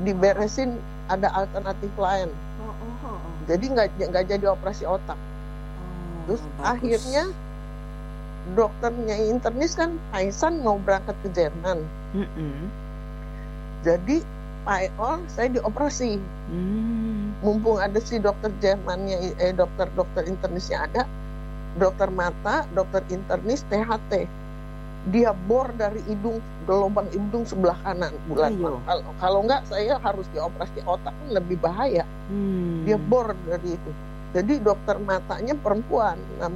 diberesin, ada alternatif lain. Jadi nggak jadi operasi otak. Terus Bagus. akhirnya dokternya internis kan Aisan mau berangkat ke Jerman. Jadi Pak Eol saya dioperasi. Mumpung ada si dokter Jermannya, dokter internisnya ada, dokter mata, dokter internis, THT. Dia bor dari gelombang hidung sebelah kanan bulan. Kalau enggak saya harus dioperasi otak, lebih bahaya. Dia bor dari itu. Jadi dokter matanya perempuan.